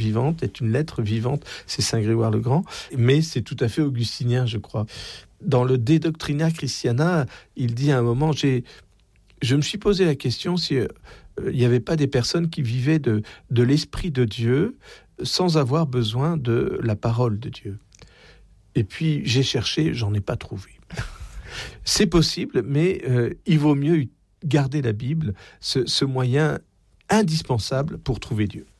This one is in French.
vivante, est une lettre vivante, c'est Saint Grégoire le Grand, mais c'est tout à fait augustinien, je crois. Dans le De Doctrina Christiana, il dit à un moment, je me suis posé la question si il n'y avait pas des personnes qui vivaient de l'Esprit de Dieu sans avoir besoin de la parole de Dieu. Et puis j'ai cherché, j'en ai pas trouvé. C'est possible, mais il vaut mieux garder la Bible, ce moyen indispensable pour trouver Dieu.